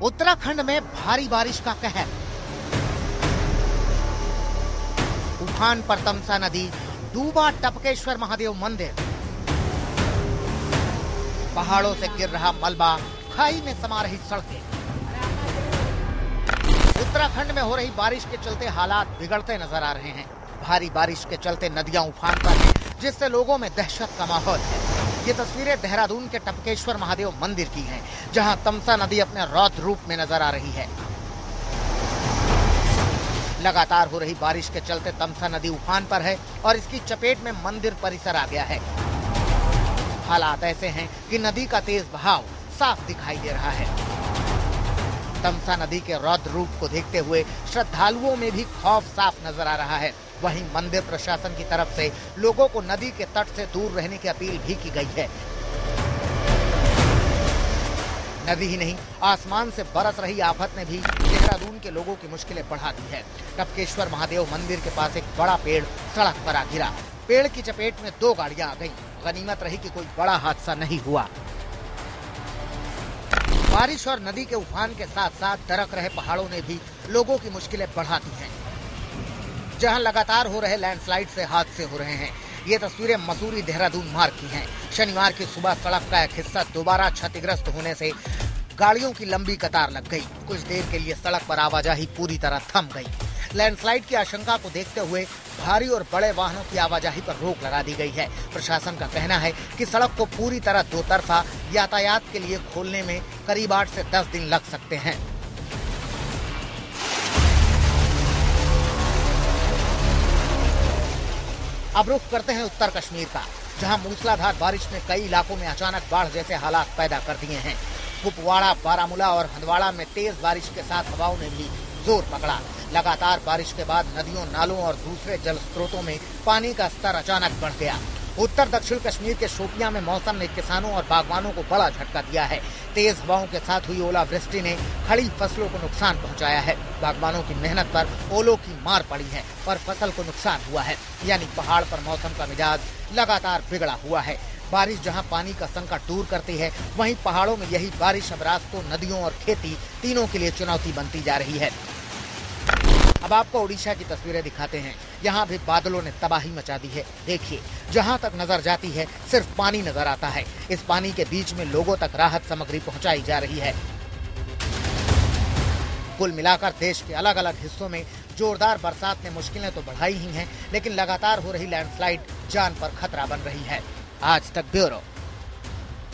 उत्तराखंड में भारी बारिश का कहर। उफान पर तमसा नदी, डूबा टपकेश्वर महादेव मंदिर। पहाड़ों से गिर रहा मलबा, खाई में समा रही सड़कें। उत्तराखंड में हो रही बारिश के चलते हालात बिगड़ते नजर आ रहे हैं। भारी बारिश के चलते नदियां उफान पर हैं, जिससे लोगों में दहशत का माहौल है। ये तस्वीरें देहरादून के टपकेश्वर महादेव मंदिर की हैं, जहां तमसा नदी अपने रौद्र रूप में नजर आ रही है। लगातार हो रही बारिश के चलते तमसा नदी उफान पर है और इसकी चपेट में मंदिर परिसर आ गया है। हालात ऐसे हैं कि नदी का तेज बहाव साफ दिखाई दे रहा है। तमसा नदी के रौद्र रूप को देखते हुए श्रद्धालुओं में भी खौफ साफ नजर आ रहा है। वहीं मंदिर प्रशासन की तरफ से लोगों को नदी के तट से दूर रहने की अपील भी की गई है। नदी ही नहीं, आसमान से बरस रही आफत ने भी देहरादून के लोगों की मुश्किलें बढ़ा दी है। टपकेश्वर महादेव मंदिर के पास एक बड़ा पेड़ सड़क पर आ गिरा। पेड़ की चपेट में 2 गाड़ियां आ गईं। गनीमत रही कि कोई बड़ा हादसा नहीं हुआ। बारिश और नदी के उफान के साथ साथ दरक रहे पहाड़ों ने भी लोगों की मुश्किलें बढ़ा दी हैं। जहां लगातार हो रहे लैंडस्लाइड से हादसे हो रहे हैं। ये तस्वीरें मसूरी देहरादून मार्ग की हैं। शनिवार की सुबह सड़क का एक हिस्सा दोबारा क्षतिग्रस्त होने से गाड़ियों की लंबी कतार लग गई। कुछ देर के लिए सड़क पर आवाजाही पूरी तरह थम गई। लैंडस्लाइड की आशंका को देखते हुए भारी और बड़े वाहनों की आवाजाही पर रोक लगा दी गई है। प्रशासन का कहना है कि सड़क को पूरी तरह 2 तरफा यातायात के लिए खोलने में करीब 8 से 10 दिन लग सकते हैं। अब रुख करते हैं उत्तर कश्मीर का, जहां मूसलाधार बारिश ने कई इलाकों में अचानक बाढ़ जैसे हालात पैदा कर दिए हैं। कुपवाड़ा, बारामूला और हंदवाड़ा में तेज बारिश के साथ हवाओं ने भी जोर पकड़ा। लगातार बारिश के बाद नदियों, नालों और दूसरे जल स्रोतों में पानी का स्तर अचानक बढ़ गया। उत्तर दक्षिण कश्मीर के शोपियां में मौसम ने किसानों और बागवानों को बड़ा झटका दिया है। तेज हवाओं के साथ हुई ओलावृष्टि ने खड़ी फसलों को नुकसान पहुंचाया है। बागवानों की मेहनत पर ओलों की मार पड़ी है और फसल को नुकसान हुआ है। यानी पहाड़ पर मौसम का मिजाज लगातार बिगड़ा हुआ है। बारिश जहां पानी का संकट दूर करती है, वहीं पहाड़ों में यही बारिश अब रास्तों, नदियों और खेती तीनों के लिए चुनौती बनती जा रही है। अब आपको ओडिशा की तस्वीरें दिखाते हैं। यहाँ भी बादलों ने तबाही मचा दी है। देखिए, जहाँ तक नजर जाती है सिर्फ पानी नजर आता है। इस पानी के बीच में लोगों तक राहत सामग्री पहुँचाई जा रही है। कुल मिलाकर देश के अलग अलग हिस्सों में जोरदार बरसात ने मुश्किलें तो बढ़ाई ही हैं, लेकिन लगातार हो रही लैंडस्लाइड जान पर खतरा बन रही है। आज तक ब्यूरो।